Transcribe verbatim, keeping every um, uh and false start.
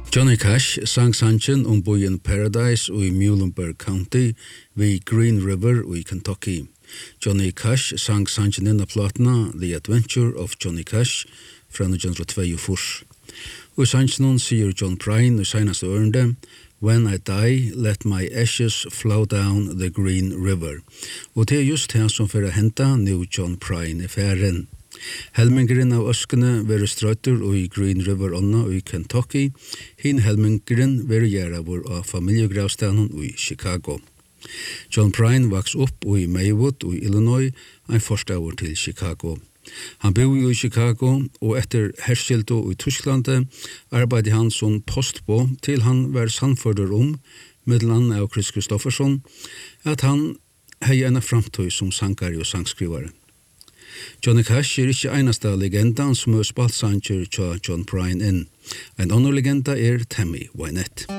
Johnny Cash sang sanchen om bojen Paradise i Muhlenberg County vid Green River i Kentucky. Johnny Cash sang sanchen inna platna The Adventure of Johnny Cash fra nitjan tjueto. Og sanchen sier John Prine i senaste ørende When I die, let my ashes flow down the Green River. Og det er just det som for å hente nu John Prine i færen. Helmingeren av øskene være strøtter og i Green River onna i Kentucky, hin helmingeren være gjerravur av familiegravstanen i Chicago. John Prine vaks opp i Maywood i Illinois, en forstavur til Chicago. Han bor i Chicago, og etter herskildo i Tysklandet arbeidde han som postbå til han var sannførder om, middelan av Chris Kristofferson, at han hei en framtøy som sangari og sangskrivare. Johnny Cash er ikke eneste legendan som er spalt sanger til John Prine inn. En annen legenda er Tammy Wynette.